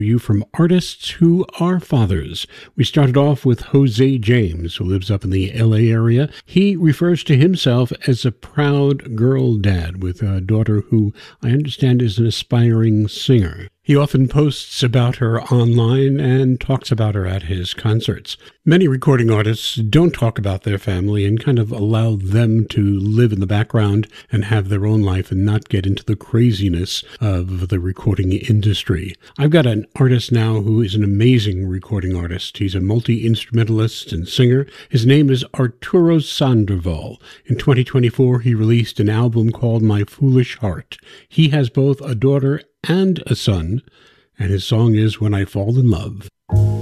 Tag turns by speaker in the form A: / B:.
A: You from artists who are fathers. We started off with Jose James, who lives up in the LA area. He refers to himself as a proud girl dad with a daughter who I understand is an aspiring singer. He often posts about her online and talks about her at his concerts. Many recording artists don't talk about their family and kind of allow them to live in the background and have their own life and not get into the craziness of the recording industry. I've got an artist now who is an amazing recording artist. He's a multi-instrumentalist and singer. His name is Arturo Sandoval. In 2024, he released an album called My Foolish Heart. He has both a daughter and a son, and his song is When I Fall in Love.